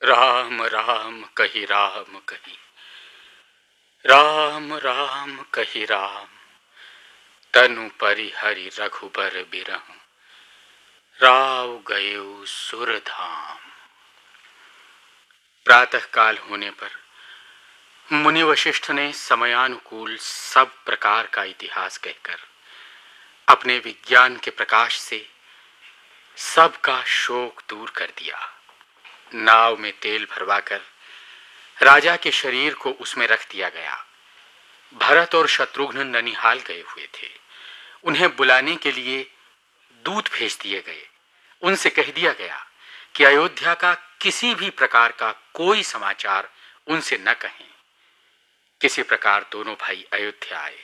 राम राम कही राम कही, राम राम कही राम। तनु परिहरि रघुबर बिरहु, राव गयो सुरधाम। प्रातः काल होने पर मुनि वशिष्ठ ने समयानुकूल सब प्रकार का इतिहास कहकर अपने विज्ञान के प्रकाश से सबका शोक दूर कर दिया। नाव में तेल भरवाकर राजा के शरीर को उसमें रख दिया गया। भरत और शत्रुघ्न ननिहाल गए हुए थे। उन्हें बुलाने के लिए दूत भेज दिए गए। उनसे कह दिया गया कि अयोध्या का किसी भी प्रकार का कोई समाचार उनसे न कहें। किसी प्रकार दोनों भाई अयोध्या आए।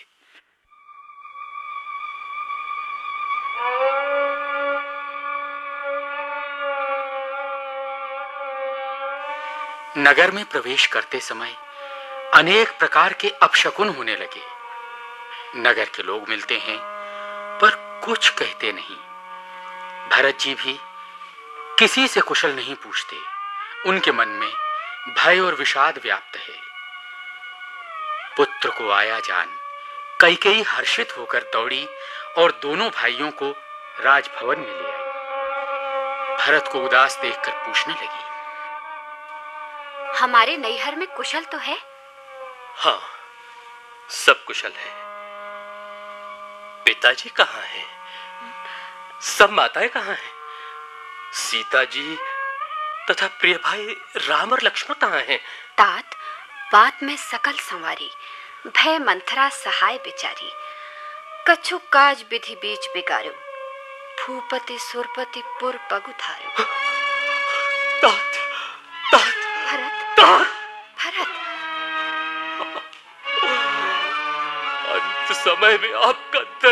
नगर में प्रवेश करते समय अनेक प्रकार के अपशकुन होने लगे। नगर के लोग मिलते हैं पर कुछ कहते नहीं। भरत जी भी किसी से कुशल नहीं पूछते। उनके मन में भय और विषाद व्याप्त है। पुत्र को आया जान कैकेयी हर्षित होकर दौड़ी और दोनों भाइयों को राजभवन में ले आई। भरत को उदास देखकर पूछने लगी, हमारे नैहर में कुशल तो है? हाँ, सब कुशल है। पिताजी कहाँ हैं? सब माताएं कहाँ हैं? सीता जी तथा प्रिय भाई राम और लक्ष्मण कहाँ हैं? तात, बात में सकल संवारी, भय मंथरा सहाय बिचारी। कछु काज विधि बीच बिगारो, भूपति सुरपति पुर पगुधारो। तात, तात, भरत, तात। भरत, अंत समय में आपका